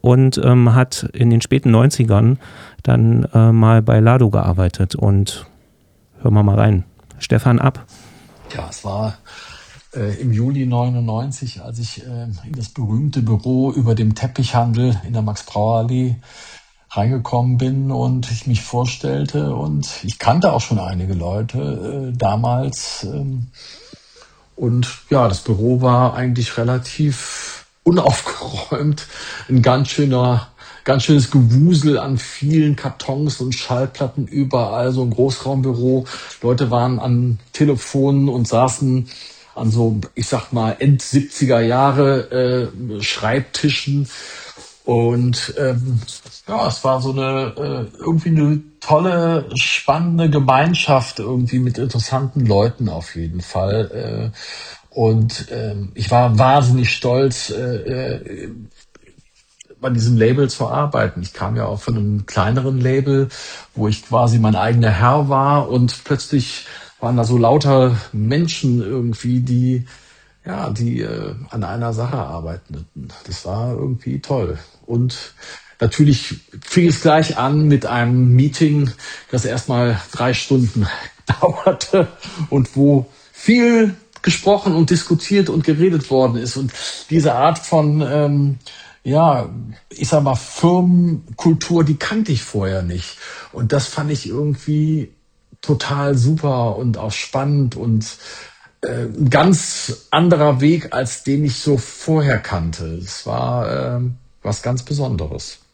und hat in den späten 90ern dann mal bei Lado gearbeitet. Und hören wir mal rein. Stefan ab. Ja, es war im Juli 99, als ich in das berühmte Büro über dem Teppichhandel in der Max-Brauer-Allee reingekommen bin und ich mich vorstellte. Und ich kannte auch schon einige Leute damals. Und ja, das Büro war eigentlich relativ unaufgeräumt. Ein ganz schönes Gewusel an vielen Kartons und Schallplatten überall, so ein Großraumbüro. Leute waren an Telefonen und saßen an so, ich sag mal, End 70er Jahre Schreibtischen. Und ja, es war so eine irgendwie eine tolle, spannende Gemeinschaft irgendwie mit interessanten Leuten auf jeden Fall. Und ich war wahnsinnig stolz, bei diesem Label zu arbeiten. Ich kam ja auch von einem kleineren Label, wo ich quasi mein eigener Herr war und plötzlich waren da so lauter Menschen irgendwie, die an einer Sache arbeiteten. Das war irgendwie toll. Und natürlich fing es gleich an mit einem Meeting, das erstmal 3 Stunden dauerte und wo viel gesprochen und diskutiert und geredet worden ist. Und diese Art von, ja, ich sag mal, Firmenkultur, die kannte ich vorher nicht. Und das fand ich irgendwie total super und auch spannend und ein ganz anderer Weg, als den ich so vorher kannte. Es war was ganz Besonderes.